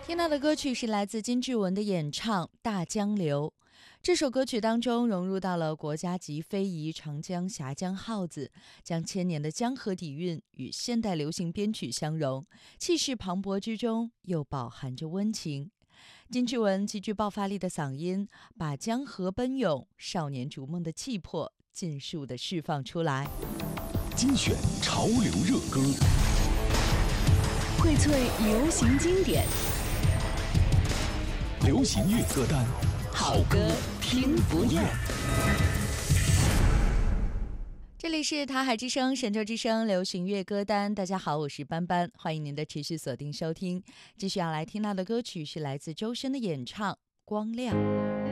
听到的歌曲是来自金志文的演唱《大江流》。这首歌曲当中融入到了国家级非遗长江峡江号子，将千年的江河底蕴与现代流行编曲相融，气势磅礴之中又饱含着温情。金志文极具爆发力的嗓音，把江河奔涌、少年逐梦的气魄尽数地释放出来。 精选潮流热歌， 荟萃流行经典， 流行乐歌单， 好歌听不厌。 这里是台海之声、神州之声流行乐歌单。大家好，我是班班，欢迎您的持续锁定收听。继续要来听到的歌曲是来自周深的演唱《光亮》。